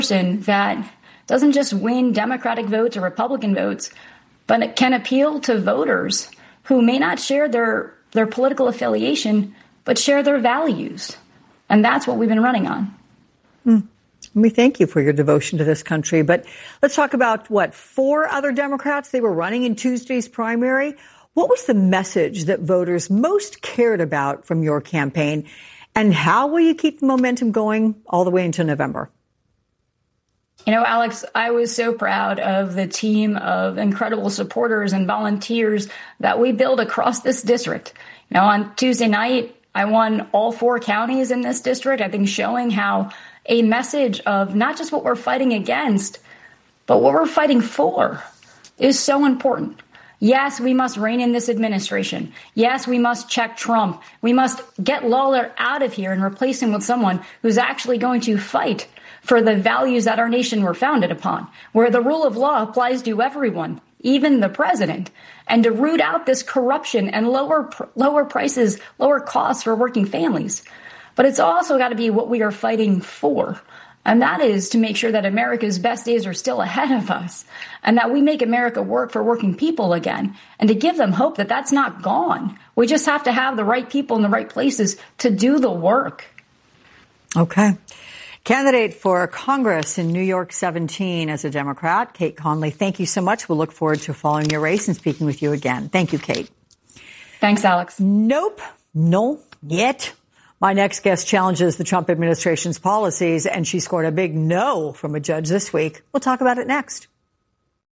that doesn't just win Democratic votes or Republican votes, but it can appeal to voters who may not share their political affiliation, but share their values. And that's what we've been running on. We thank you for your devotion to this country. But let's talk about, 4 other Democrats? They were running in Tuesday's primary. What was the message that voters most cared about from your campaign? And how will you keep the momentum going all the way into November? You know, Alex, I was so proud of the team of incredible supporters and volunteers that we built across this district. You know, on Tuesday night, I won all 4 counties in this district, I think showing how a message of not just what we're fighting against, but what we're fighting for is so important. Yes, we must rein in this administration. Yes, we must check Trump. We must get Lawler out of here and replace him with someone who's actually going to fight for the values that our nation were founded upon, where the rule of law applies to everyone, even the president, and to root out this corruption and lower prices, lower costs for working families. But it's also got to be what we are fighting for. And that is to make sure that America's best days are still ahead of us and that we make America work for working people again and to give them hope that that's not gone. We just have to have the right people in the right places to do the work. Okay. Candidate for Congress in New York 17 as a Democrat, Kate Conley, thank you so much. We'll look forward to following your race and speaking with you again. Thank you, Kate. Thanks, Alex. Nope. No, yet. My next guest challenges the Trump administration's policies, and she scored a big no from a judge this week. We'll talk about it next.